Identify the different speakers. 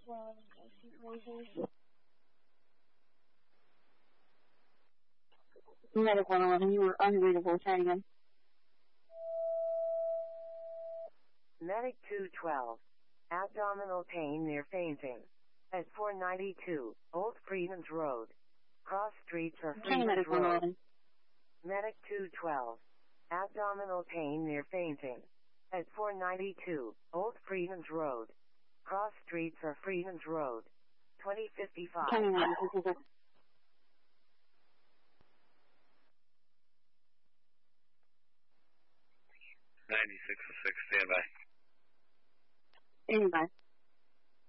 Speaker 1: Medic 111, you were unreadable. Try again.
Speaker 2: Medic 212. Abdominal pain near fainting. At 492, Old Freeman's Road. Cross streets or Freeman's Road. Medic 212. Abdominal pain near fainting. At 492, Old Freeman's Road. Cross streets or Freeman's Road. 2055.
Speaker 3: 96 to 6, standby.
Speaker 1: Standby.